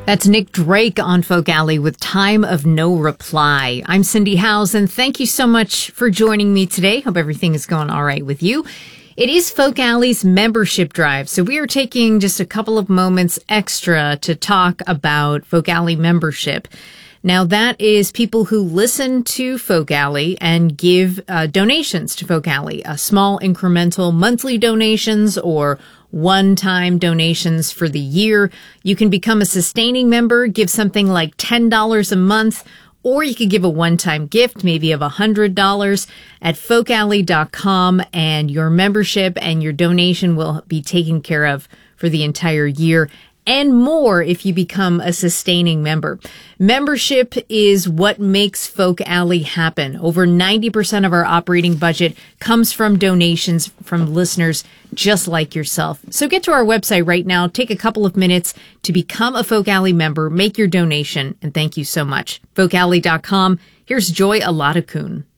That's Nick Drake on Folk Alley with Time of No Reply. I'm Cindy Howes, and thank you so much for joining me today. Hope everything is going all right with you. It is Folk Alley's membership drive, so we are taking just a couple of moments extra to talk about Folk Alley membership. Now, that is people who listen to Folk Alley and give donations to Folk Alley, small incremental monthly donations or one-time donations for the year. You can become a sustaining member, give something like $10 a month, or you could give a one-time gift, maybe of $100 at folkalley.com, and your membership and your donation will be taken care of for the entire year. And more if you become a sustaining member. Membership is what makes Folk Alley happen. Over 90% of our operating budget comes from donations from listeners just like yourself. So get to our website right now. Take a couple of minutes to become a Folk Alley member. Make your donation. And thank you so much. folkalley.com. Here's Joy Aladakun.